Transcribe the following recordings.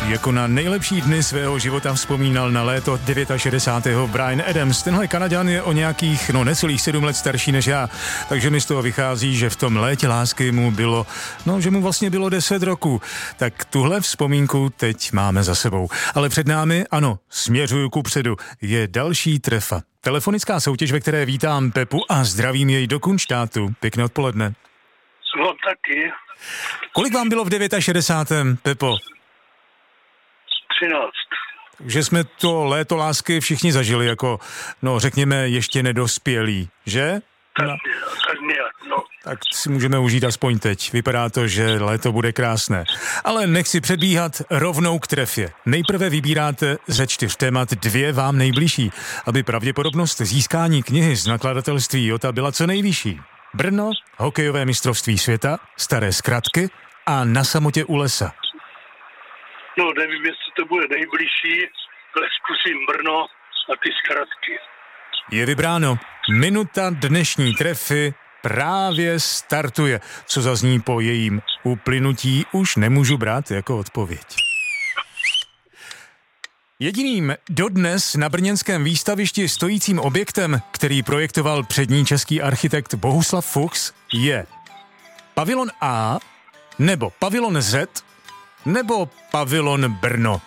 Jako na nejlepší dny svého života vzpomínal na léto 69. Bryan Adams. Tenhle Kanaďan je o nějakých, necelých 7 let starší než já, takže mi z toho vychází, že v tom létě lásky mu bylo, že mu vlastně bylo 10 roků. Tak tuhle vzpomínku teď máme za sebou. Ale před námi, směřuju kupředu, je další trefa. Telefonická soutěž, ve které vítám Pepu a zdravím jej do Kunštátu. Pěkné odpoledne. Vám taky. Kolik vám bylo v 69. Pepo? 13. Že jsme to léto lásky všichni zažili jako, řekněme, ještě nedospělí, že? Tak nějak. Tak si můžeme užít aspoň teď. Vypadá to, že léto bude krásné. Ale nechci předbíhat, rovnou k trefě. Nejprve vybíráte ze 4 témat 2 vám nejbližší, aby pravděpodobnost získání knihy z nakladatelství Jota byla co nejvyšší. Brno, hokejové mistrovství světa, staré zkratky a Na samotě u lesa. Nevím, jestli to bude nejbližší, ale zkusím Brno a ty zkratky. Je vybráno. Minuta dnešní trefy právě startuje. Co zazní po jejím uplynutí, už nemůžu brát jako odpověď. Jediným dodnes na brněnském výstavišti stojícím objektem, který projektoval přední český architekt Bohuslav Fuchs, je pavilon A, nebo pavilon Z, nebo pavilon Brno.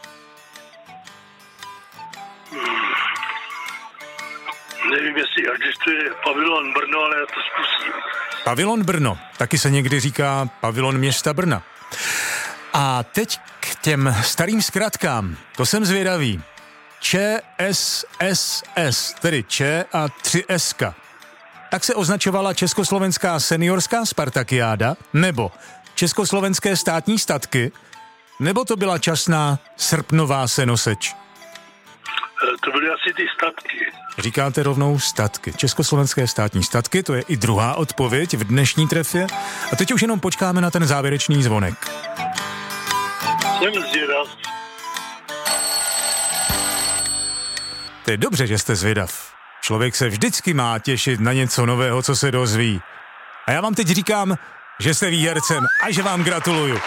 Nevím, jestli existuje pavilon Brno, ale já to zkusím. Pavilon Brno, taky se někdy říká pavilon města Brna. A teď k těm starým zkratkám, to jsem zvědavý. ČSSS, tedy Č a 3 SK. Tak se označovala Československá seniorská spartakiáda, nebo Československé státní statky, nebo to byla časná srpnová senoseč? To byly asi ty statky. Říkáte rovnou statky. Československé státní statky, to je i druhá odpověď v dnešní trefě. A teď už jenom počkáme na ten závěrečný zvonek. Jsem zvědav. To je dobře, že jste zvědav. Člověk se vždycky má těšit na něco nového, co se dozví. A já vám teď říkám, že jste výhercem a že vám gratuluju.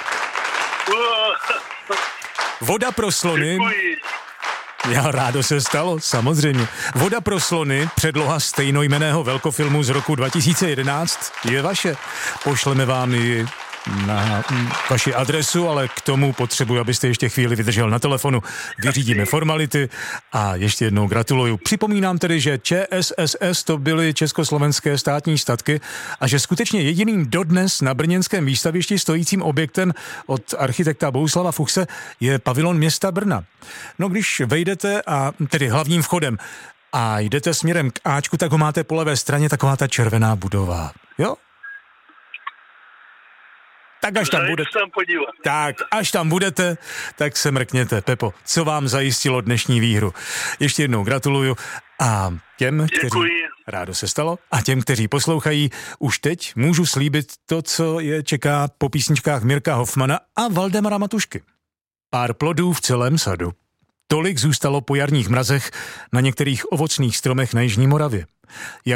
Voda pro slony. Děkuji. Já rádo se stalo, samozřejmě. Voda pro slony, předloha stejnojmenného velkofilmu z roku 2011, je vaše. Pošleme vám ji na vaši adresu, ale k tomu potřebuji, abyste ještě chvíli vydržel na telefonu. Vyřídíme formality a ještě jednou gratuluju. Připomínám tedy, že ČSSS to byly Československé státní statky a že skutečně jediným dodnes na brněnském výstavišti stojícím objektem od architekta Bohuslava Fuchse je pavilon města Brna. Když vejdete, a tedy hlavním vchodem, a jdete směrem k Ačku, tak ho máte po levé straně, taková ta červená budova. Jo? Tak až tam budete, tak se mrkněte. Pepo, co vám zajistilo dnešní výhru? Ještě jednou gratuluju a těm, kteří... Rádo se stalo. A těm, kteří poslouchají, už teď můžu slíbit to, co je čeká po písničkách Mirka Hoffmana a Valdemara Matušky. Pár plodů v celém sadu. Tolik zůstalo po jarních mrazech na některých ovocných stromech na jižní Moravě.